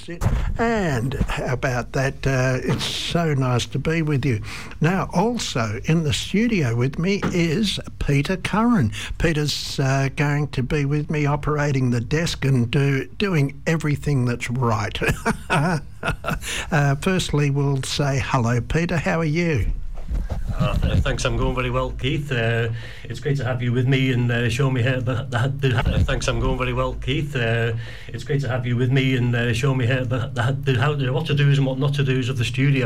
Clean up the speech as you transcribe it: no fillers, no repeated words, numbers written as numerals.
it. And how about that? It's so nice to be with you. Now, also in the studio with me is Peter Curran. Peter's going to be with me operating the desk and doing everything that's right. Firstly, we'll say hello, Peter. How are you? Thanks, I'm going very well, Keith. It's great to have you with me and show me how thanks, I'm going very well, Keith. It's great to have you with me and show me how what to do's and what not to do's of the studio.